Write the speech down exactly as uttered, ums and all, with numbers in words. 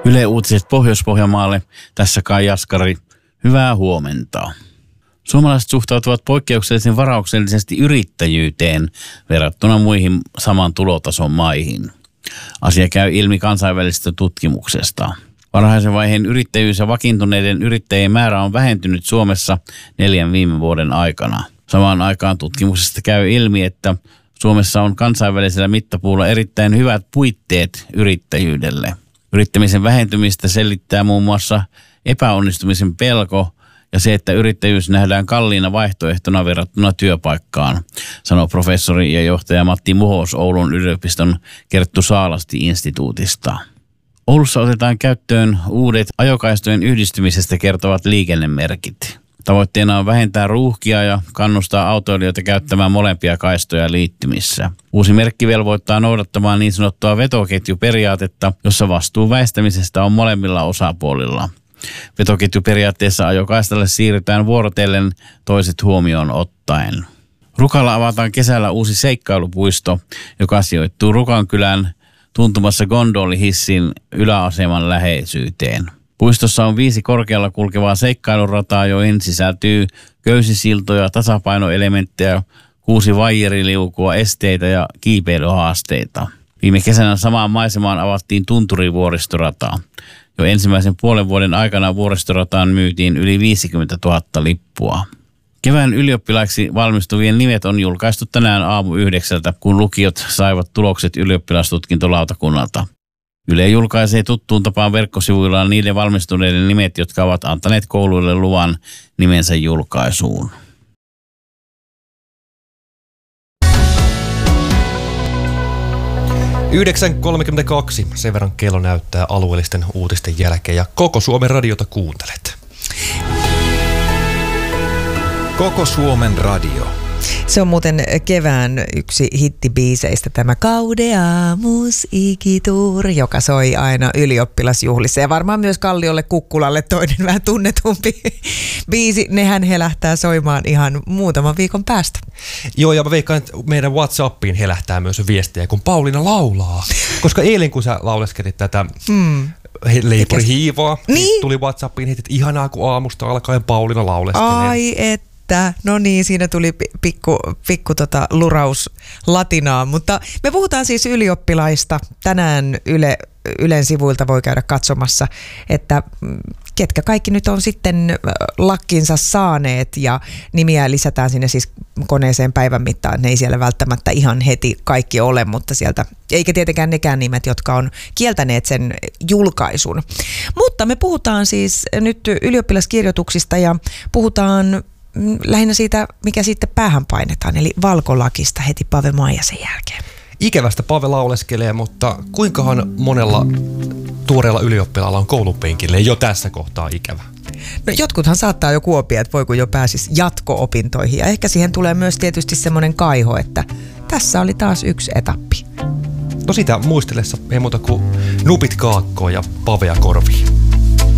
Yle Uutiset Pohjois-Pohjanmaalle. Tässä Kai Jaskari. Hyvää huomenta. Suomalaiset suhtautuvat poikkeuksellisen varauksellisesti yrittäjyyteen verrattuna muihin saman tulotason maihin. Asia käy ilmi kansainvälisestä tutkimuksesta. Varhaisen vaiheen yrittäjyys ja vakiintuneiden yrittäjien määrä on vähentynyt Suomessa neljän viime vuoden aikana. Samaan aikaan tutkimuksesta käy ilmi, että Suomessa on kansainvälisellä mittapuulla erittäin hyvät puitteet yrittäjyydelle. Yrittämisen vähentymistä selittää muun muassa epäonnistumisen pelko ja se, että yrittäjyys nähdään kalliina vaihtoehtona verrattuna työpaikkaan, sanoo professori ja johtaja Matti Muhos Oulun yliopiston Kerttu Saalasti-instituutista. Oulussa otetaan käyttöön uudet ajokaistojen yhdistymisestä kertovat liikennemerkit. Tavoitteena on vähentää ruuhkia ja kannustaa autoilijoita käyttämään molempia kaistoja liittymissä. Uusi merkki velvoittaa noudattamaan niin sanottua vetoketjuperiaatetta, jossa vastuu väistämisestä on molemmilla osapuolilla. Vetoketjuperiaatteessa ajokaistalle siirrytään vuorotellen toiset huomioon ottaen. Rukalla avataan kesällä uusi seikkailupuisto, joka sijoittuu Rukankylän tuntumassa gondolihissin yläaseman läheisyyteen. Puistossa on viisi korkealla kulkevaa seikkailurataa, joihin sisältyy köysisiltoja, tasapainoelementtejä, kuusi vaijeriliukua, esteitä ja kiipeilyhaasteita. Viime kesänä samaan maisemaan avattiin Tunturivuoristorataa. Jo ensimmäisen puolen vuoden aikana vuoristorataan myytiin yli viisikymmentätuhatta lippua. Kevään ylioppilaiksi valmistuvien nimet on julkaistu tänään aamu yhdeksältä, kun lukiot saivat tulokset ylioppilastutkintolautakunnalta. Yle julkaisee tuttuun tapaan verkkosivuillaan niiden valmistuneiden nimet, jotka ovat antaneet kouluille luvan nimensä julkaisuun. yhdeksän kolmekymmentäkaksi, sen verran kello näyttää alueellisten uutisten jälkeen ja Koko Suomen radiota kuuntelet. Koko Suomen radio. Se on muuten kevään yksi hittibiiseistä tämä Kaudea musiikituur, joka soi aina ylioppilasjuhlissa ja varmaan myös Kalliolle Kukkulalle toinen vähän tunnetumpi biisi. Nehän helähtää soimaan ihan muutaman viikon päästä. Joo, ja mä veikkaan, että meidän WhatsAppiin helähtää myös viestejä, kun Pauliina laulaa. Koska eilen kun sä lauleskelit tätä hmm. Leipuri hiivaa, niin tuli WhatsAppiin heti, että ihanaa kun aamusta alkaen Pauliina lauleskelee. Ai et. No niin, siinä tuli pikku, pikku tota luraus latinaa, mutta me puhutaan siis ylioppilaista. Tänään Yle, Ylen sivuilta voi käydä katsomassa, että ketkä kaikki nyt on sitten lakkinsa saaneet ja nimiä lisätään sinne siis koneeseen päivän mittaan. Ne ei siellä välttämättä ihan heti kaikki ole, mutta sieltä, eikä tietenkään nekään nimet, jotka on kieltäneet sen julkaisun. Mutta me puhutaan siis nyt ylioppilaskirjoituksista ja puhutaan lähinnä siitä, mikä sitten päähän painetaan, eli valkolakista heti Pave Maijasen jälkeen. Ikävästä Pave lauleskelee, mutta kuinkahan monella tuoreella ylioppilaalla on koulupenkille jo tässä kohtaa ikävä? No jotkuthan saattaa jo kuopia, että voiko jo pääsisi jatko-opintoihin, ja ehkä siihen tulee myös tietysti semmoinen kaiho, että tässä oli taas yksi etappi. No sitä muistellessa ei muuta kuin nupit kaakkoon ja Pavea korviin.